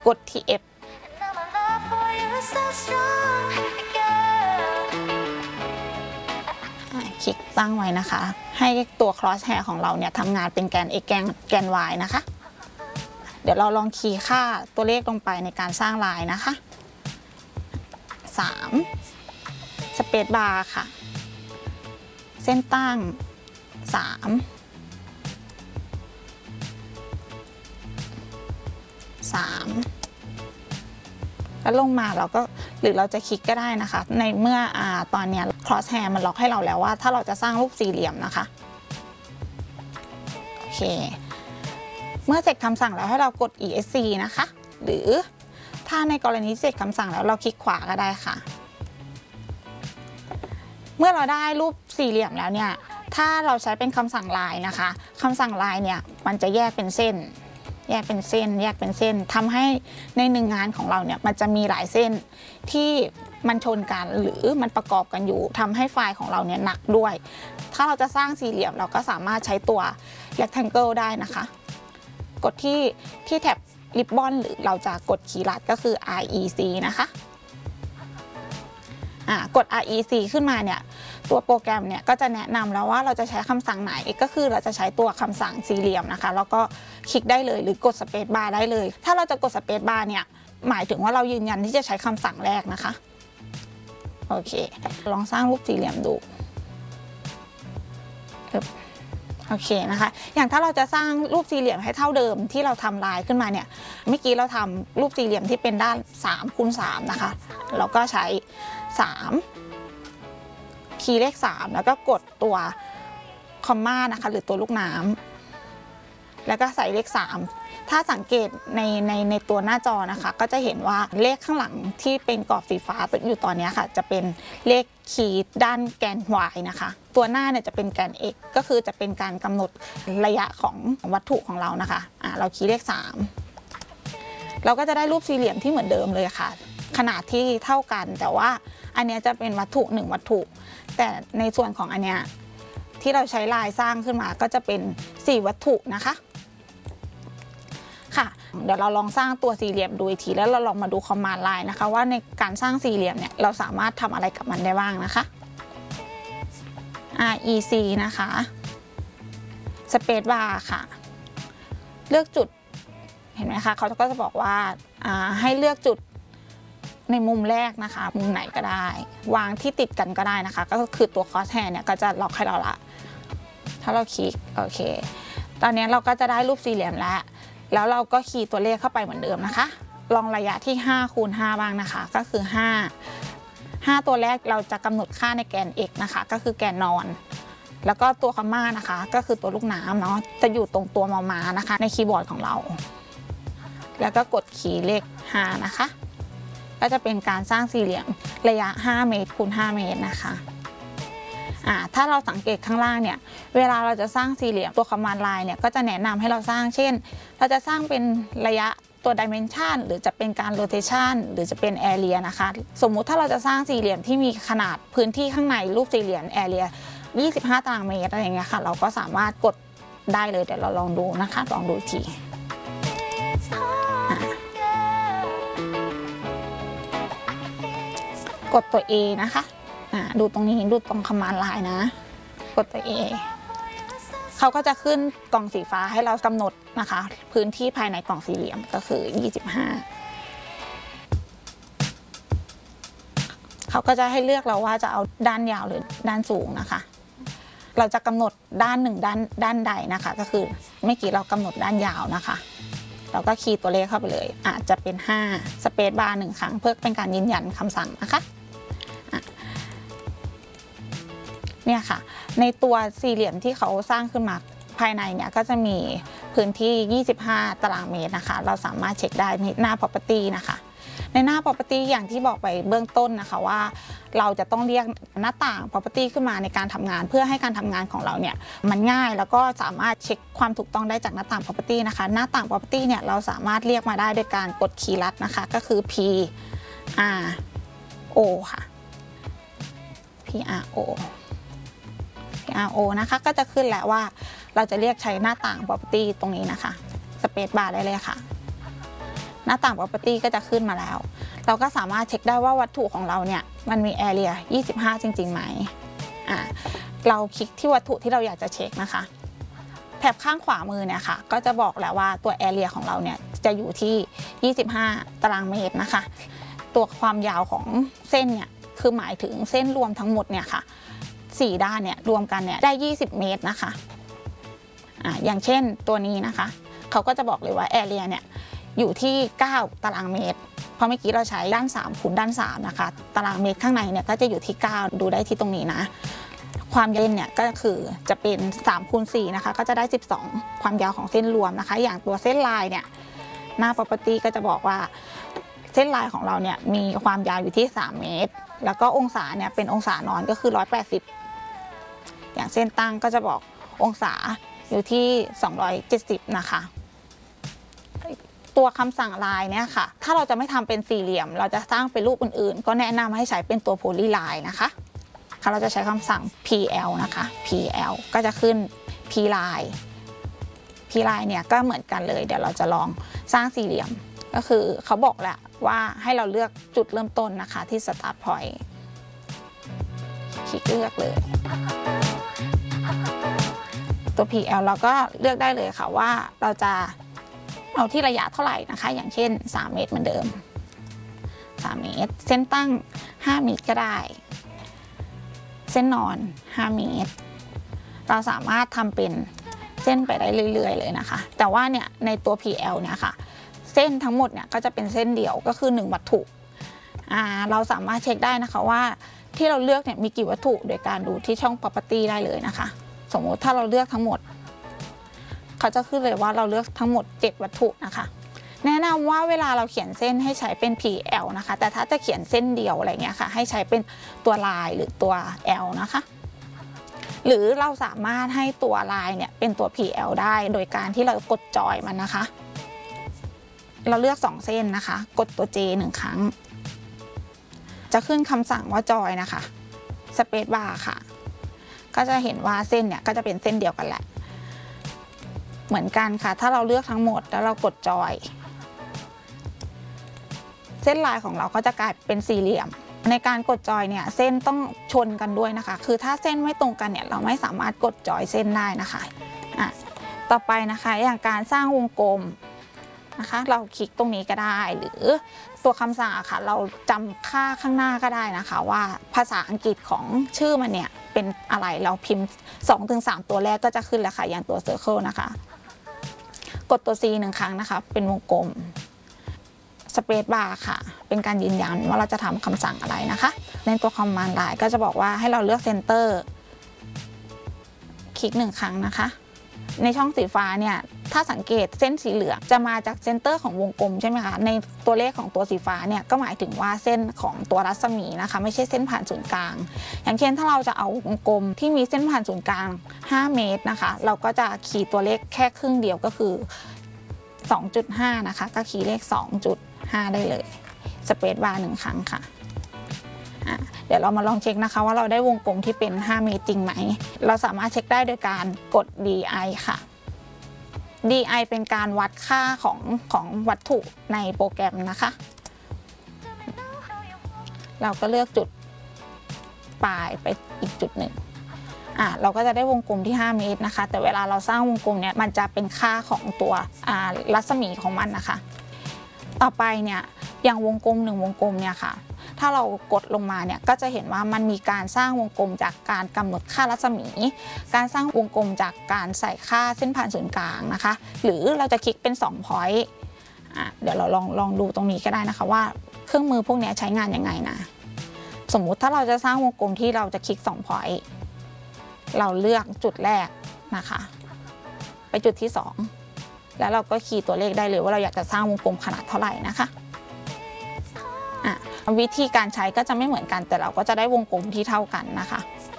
กดที่ F คลิกตั้งไว้นะคะให้ตัว cross hair ของเราเนี่ยทำงานเป็นแกน x แกน y นะคะเดี๋ยวเราลองคีย์ค่าตัวเลขลงไปในการสร้างลายนะคะ3 สเปซบาร์ค่ะเส้นตั้ง3 แล้วลงมาเราก็หรือเราจะคลิกก็ได้นะคะในเมื่อตอนนี้ cross hair มันล็อกให้เราแล้วว่าถ้าเราจะสร้างรูปสี่เหลี่ยมนะคะโอเคเมื่อเสร็จคำสั่งแล้วให้เรากด ESC นะคะหรือถ้าในกรณีเสร็จคำสั่งแล้วเราคลิกขวาก็ได้ค่ะเมื่อเราได้รูปสี่เหลี่ยมแล้วเนี่ยถ้าเราใช้เป็นคำสั่งลายนะคะคำสั่งลายเนี่ยมันจะแยกเป็นเส้นทำให้ในหนึ่งงานของเราเนี่ยมันจะมีหลายเส้นที่มันชนกันหรือมันประกอบกันอยู่ทำให้ไฟล์ของเราเนี่ยหนักด้วยถ้าเราจะสร้างสี่เหลี่ยมเราก็สามารถใช้ตัว rectangle ได้นะคะกดที่แท็บริบบอนหรือเราจะกดคีย์ลัดก็คือ REC นะคะกด REC ขึ้นมาเนี่ยตัวโปรแกรมเนี่ยก็จะแนะนำแล้วว่าเราจะใช้คำสั่งไหนก็คือเราจะใช้ตัวคำสั่งสี่เหลี่ยมนะคะแล้วก็คลิกได้เลยหรือกดสเปซบาร์ได้เลยถ้าเราจะกดสเปซบาร์เนี่ยหมายถึงว่าเรายืนยันที่จะใช้คำสั่งแรกนะคะโอเคลองสร้างรูปสี่เหลี่ยมดูโอเคนะคะอย่างถ้าเราจะสร้างรูปสี่เหลี่ยมให้เท่าเดิมที่เราทำลายขึ้นมาเนี่ยเมื่อกี้เราทำรูปสี่เหลี่ยมที่เป็นด้าน3 คูณ 3นะคะเราก็ใช้3คีย์เลข3แล้วก็กดตัวคอมมานะคะหรือตัวลูกน้ำแล้วก็ใส่เลข3ถ้าสังเกตในตัวหน้าจอนะคะก็จะเห็นว่าเลขข้างหลังที่เป็นกรอบสีฟ้าอยู่ตอนนี้ค่ะจะเป็นเลขคีย์ด้านแกน y นะคะตัวหน้าเนี่ยจะเป็นแกน x ก็คือจะเป็นการกำหนดระยะของวัตถุของเรานะคะเราคีย์เลข3เราก็จะได้รูปสี่เหลี่ยมที่เหมือนเดิมเลยค่ะขนาดที่เท่ากันแต่ว่าอันนี้จะเป็นวัตถุ1วัตถุแต่ในส่วนของอันเนี้ยที่เราใช้ลายสร้างขึ้นมาก็จะเป็น4วัตถุนะคะค่ะเดี๋ยวเราลองสร้างตัวสี่เหลี่ยมดูอีกทีแล้วเราลองมาดูคอมมานด์ไลน์นะคะว่าในการสร้างสี่เหลี่ยมเนี่ยเราสามารถทำอะไรกับมันได้บ้างนะคะ REC นะคะสเปซบาร์ค่ะเลือกจุดเห็นไหมคะเขาก็จะบอกว่าให้เลือกจุดในมุมแรกนะคะมุมไหนก็ได้วางที่ติดกันก็ได้นะคะก็คือตัวคอสแฮร์เนี่ยก็จะล็อกให้เราละถ้าเราคลิกโอเคตอนนี้เราก็จะได้รูปสี่เหลี่ยมแล้วเราก็คีย์ตัวเลขเข้าไปเหมือนเดิมนะคะลองระยะที่5 คูณ 5บ้างนะคะก็คือ5ตัวแรกเราจะกำหนดค่าในแกน x นะคะก็คือแกนนอนแล้วก็ตัวคอมมานะคะก็คือตัวลูกน้ำเนาะจะอยู่ตรงตัวมอม้านะคะในคีย์บอร์ดของเราแล้วก็กดคีย์เลข5นะคะก็จะเป็นการสร้างสี่เหลี่ยมระยะ5 เมตรคูณ 5 เมตรนะคะถ้าเราสังเกตข้างล่างเนี่ยเวลาเราจะสร้างสี่เหลี่ยมตัวคอมมานด์ไลน์เนี่ยก็จะแนะนำให้เราสร้างเช่นเราจะสร้างเป็นระยะตัว dimension หรือจะเป็นการ rotation หรือจะเป็น area นะคะสมมุติถ้าเราจะสร้างสี่เหลี่ยมที่มีขนาดพื้นที่ข้างในรูปสี่เหลี่ยม area 25 ตารางเมตรอะไรอย่างเงี้ยค่ะเราก็สามารถกดได้เลยเดี๋ยวเราลองดูนะคะลองดูทีกดตัว A นะคะดูตรงนี้ดูตรงคอมมานด์ไลน์นะกดตัว A เขาก็จะขึ้นกล่องสีฟ้าให้เรากำหนดนะคะพื้นที่ภายในกล่องสี่เหลี่ยมก็คือ25เขาก็จะให้เลือกเราว่าจะเอาด้านยาวหรือด้านสูงนะคะเราจะกำหนดด้านด้านใดนะคะก็คือเมื่อกี้เรากำหนดด้านยาวนะคะเราก็คีย์ตัวเลขเข้าไปเลยอาจจะเป็น5สเปซบาร์1 ครั้งเพื่อเป็นการยืนยันคำสั่งนะคะเนี่ยค่ะในตัวสี่เหลี่ยมที่เขาสร้างขึ้นมาภายในเนี่ยก็จะมีพื้นที่25 ตารางเมตรนะคะเราสามารถเช็คได้ในหน้า property นะคะในหน้า property อย่างที่บอกไปเบื้องต้นนะคะว่าเราจะต้องเรียกหน้าต่าง property ขึ้นมาในการทำงานเพื่อให้การทำงานของเราเนี่ยมันง่ายแล้วก็สามารถเช็คความถูกต้องได้จากหน้าต่าง property นะคะหน้าต่าง property เนี่ยเราสามารถเรียกมาได้โดยการกดคีย์ลัดนะคะก็คือ P R O ค่ะ P R Oนะคะก็จะขึ้นแล้วว่าเราจะเรียกใช้หน้าต่าง property ตรงนี้นะคะสเปซบาร์ได้เลยค่ะหน้าต่าง property ก็จะขึ้นมาแล้วเราก็สามารถเช็คได้ว่าวัตถุของเราเนี่ยมันมี area 25จริงๆไหมเราคลิกที่วัตถุที่เราอยากจะเช็คนะคะแถบข้างขวามือเนี่ยค่ะก็จะบอกแล้วว่าตัว area ของเราเนี่ยจะอยู่ที่25ตารางเมตรนะคะตัวความยาวของเส้นเนี่ยคือหมายถึงเส้นรวมทั้งหมดเนี่ยค่ะ4ด้านเนี่ยรวมกันเนี่ยได้20เมตรนะคะอย่างเช่นตัวนี้นะคะเขาก็จะบอกเลยว่า area เนี่ยอยู่ที่9ตารางเมตรเพราะเมื่อกี้เราใช้ด้าน3คูณด้าน3นะคะตารางเมตรข้างในเนี่ยก็จะอยู่ที่9ดูได้ที่ตรงนี้นะความยาวเนี่ยก็คือจะเป็น3คูณ4นะคะก็จะได้12ความยาวของเส้นรวมนะคะอย่างตัวเส้นลายเนี่ยหน้า property ก็จะบอกว่าเส้นลายของเราเนี่ยมีความยาวอยู่ที่3เมตรแล้วก็องศาเนี่ยเป็นองศานอนก็คือ180อย่างเส้นตั้งก็จะบอกองศาอยู่ที่270นะคะตัวคำสั่งลายเนี่ยค่ะถ้าเราจะไม่ทำเป็นสี่เหลี่ยมเราจะสร้างเป็นรูปอื่นๆก็แนะนำให้ใช้เป็นตัวโพลีไลน์นะคะเราจะใช้คำสั่ง pl นะคะ pl ก็จะขึ้น p line p line เนี่ยก็เหมือนกันเลยเดี๋ยวเราจะลองสร้างสี่เหลี่ยมก็คือเขาบอกแหละว่าให้เราเลือกจุดเริ่มต้นนะคะที่ start point คลิกเลือกเลยตัว pl เราก็เลือกได้เลยค่ะว่าเราจะเอาที่ระยะเท่าไหร่นะคะอย่างเช่น3เมตรเหมือนเดิม3เมตรเส้นตั้ง5เมตรก็ได้เส้นนอน5เมตรเราสามารถทำเป็นเส้นไปได้เรื่อยๆเลยนะคะแต่ว่าเนี่ยในตัว PL เนี่ยค่ะเส้นทั้งหมดเนี่ยก็จะเป็นเส้นเดียวก็คือ1วัตถุเราสามารถเช็คได้นะคะว่าที่เราเลือกเนี่ยมีกี่วัตถุโดยการดูที่ช่อง property ได้เลยนะคะสมมุติถ้าเราเลือกทั้งหมดเขาจะขึ้นเลยว่าเราเลือกทั้งหมด7วัตถุนะคะแนะนำว่าเวลาเราเขียนเส้นให้ใช้เป็น PL นะคะแต่ถ้าจะเขียนเส้นเดียวอะไรเงี้ยค่ะให้ใช้เป็นตัวลายหรือตัว L นะคะหรือเราสามารถให้ตัวลายเนี่ยเป็นตัว PL ได้โดยการที่เรากดจอยมันนะคะเราเลือก2เส้นนะคะกดตัว J 1ครั้งจะขึ้นคำสั่งว่าจอยนะคะสเปซบาร์ค่ะก็จะเห็นว่าเส้นเนี่ยก็จะเป็นเส้นเดียวกันแหละเหมือนกันค่ะถ้าเราเลือกทั้งหมดแล้วเรากดจอยเส้นลายของเราก็จะกลายเป็นสี่เหลี่ยมในการกดจอยเนี่ยเส้นต้องชนกันด้วยนะคะคือถ้าเส้นไม่ตรงกันเนี่ยเราไม่สามารถกดจอยเส้นได้นะคะต่อไปนะคะอย่างการสร้างวงกลมนะคะเราคลิกตรงนี้ก็ได้หรือตัวคำสั่งค่ะเราจำค่าข้างหน้าก็ได้นะคะว่าภาษาอังกฤษของชื่อมันเนี่ยเป็นอะไรเราพิมพ์ 2-3 ตัวแรกก็จะขึ้นแล้วค่ะอย่างตัว circle นะคะกดตัว C 1ครั้งนะคะเป็นวงกลมสเปซบาร์ค่ะเป็นการยืนยันว่าเราจะทำคำสั่งอะไรนะคะในตัวคอมมานด์ไลน์ก็จะบอกว่าให้เราเลือกเซนเตอร์คลิก1ครั้งนะคะในช่องสีฟ้าเนี่ยถ้าสังเกตเส้นสีเหลืองจะมาจากเซนเตอร์ของวงกลมใช่ไหมคะในตัวเลขของตัวสีฟ้าเนี่ยก็หมายถึงว่าเส้นของตัวรัศมีนะคะไม่ใช่เส้นผ่านศูนย์กลางอย่างเช่นถ้าเราจะเอาวงกลมที่มีเส้นผ่านศูนย์กลาง5เมตรนะคะเราก็จะคีย์ตัวเลขแค่ครึ่งเดียวก็คือ 2.5 นะคะก็คีย์เลข 2.5 ได้เลยสเปซบาร์1ครั้งค่ะเดี๋ยวเรามาลองเช็คนะคะว่าเราได้วงกลมที่เป็น5เมตรจริงไหมเราสามารถเช็คได้โดยการกด DI ค่ะ DI เป็นการวัดค่าของวัตถุในโปรแกรมนะคะเราก็เลือกจุดปลายไปอีกจุดหนึ่งเราก็จะได้วงกลมที่5เมตรนะคะแต่เวลาเราสร้างวงกลมเนี่ยมันจะเป็นค่าของตัวรัศมีของมันนะคะต่อไปเนี่ยอย่างวงกลม1วงกลมเนี่ยค่ะถ้าเรากดลงมาเนี่ยก็จะเห็นว่ามันมีการสร้างวงกลมจากการกำหนดค่ารัศมีการสร้างวงกลมจากการใส่ค่าเส้นผ่านศูนย์กลางนะคะหรือเราจะคลิกเป็น2 point เดี๋ยวเราลองดูตรงนี้ก็ได้นะคะว่าเครื่องมือพวกนี้ใช้งานยังไงนะสมมุติถ้าเราจะสร้างวงกลมที่เราจะคลิก2 point เราเลือกจุดแรกนะคะไปจุดที่2แล้วเราก็คีย์ตัวเลขได้เลยว่าเราอยากจะสร้างวงกลมขนาดเท่าไหร่นะคะวิธีการใช้ก็จะไม่เหมือนกันแต่เราก็จะได้วงกลมที่เท่ากันนะคะ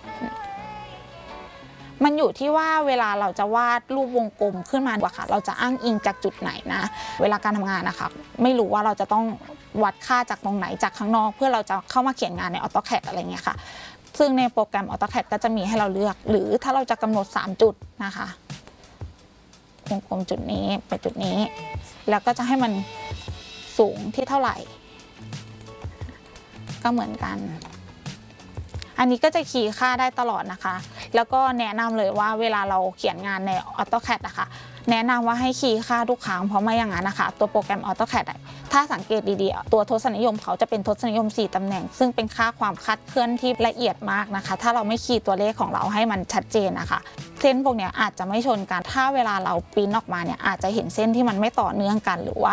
มันอยู่ที่ว่าเวลาเราจะวาดรูปวงกลมขึ้นมาค่ะเราจะอ้างอิงจากจุดไหนนะเวลาการทำงานนะคะไม่รู้ว่าเราจะต้องวัดค่าจากตรงไหนจากข้างนอกเพื่อเราจะเข้ามาเขียนงานใน AutoCAD อะไรเงี้ยค่ะซึ่งในโปรแกรม AutoCAD ก็จะมีให้เราเลือกหรือถ้าเราจะกำหนด3จุดนะคะวงกลมจุดนี้ไปจุดนี้แล้วก็จะให้มันสูงที่เท่าไหร่ก็เหมือนกันอันนี้ก็จะคีย์ค่าได้ตลอดนะคะแล้วก็แนะนำเลยว่าเวลาเราเขียนงานใน AutoCAD นะคะแนะนำว่าให้คีย์ค่าทุกครั้งเพราะไม่อย่างนั้นนะคะตัวโปรแกรม AutoCAD ถ้าสังเกตดีๆตัวทศนิยมเขาจะเป็นทศนิยม4ตำแหน่งซึ่งเป็นค่าความคลาดเคลื่อนที่ละเอียดมากนะคะถ้าเราไม่คีย์ตัวเลขของเราให้มันชัดเจนนะคะเส้นพวกนี้อาจจะไม่ชนกันถ้าเวลาเราปริ้นออกมาเนี่ยอาจจะเห็นเส้นที่มันไม่ต่อเนื่องกันหรือว่า